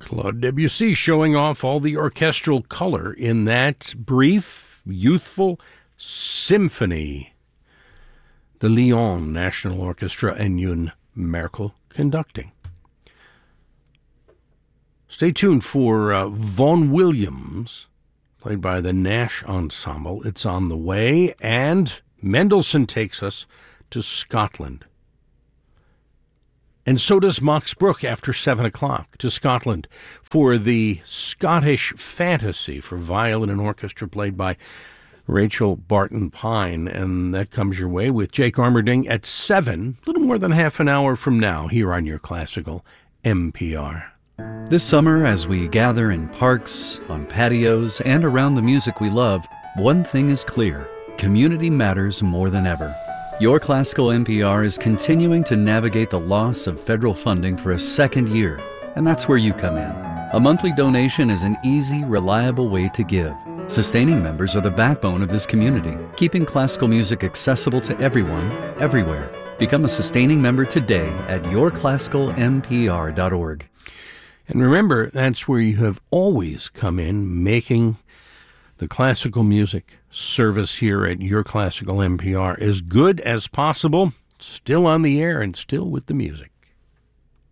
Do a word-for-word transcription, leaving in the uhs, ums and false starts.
Claude Debussy showing off all the orchestral color in that brief, youthful symphony. The Lyon National Orchestra and Youn Merkel conducting. Stay tuned for uh, Vaughan Williams, played by the Nash Ensemble. It's on the way, and Mendelssohn takes us to Scotland. And so does Max Bruch after seven o'clock to Scotland for the Scottish Fantasy for violin and orchestra, played by Rachel Barton Pine. And that comes your way with Jake Armerding at seven, a little more than half an hour from now, here on your classical M P R. This summer, as we gather in parks, on patios, and around the music we love, one thing is clear: community matters more than ever. Your Classical M P R is continuing to navigate the loss of federal funding for a second year, and that's where you come in. A monthly donation is an easy, reliable way to give. Sustaining members are the backbone of this community, keeping classical music accessible to everyone, everywhere. Become a sustaining member today at your classical m p r dot org. And remember, that's where you have always come in, making the classical music service here at Your Classical M P R as good as possible, still on the air and still with the music.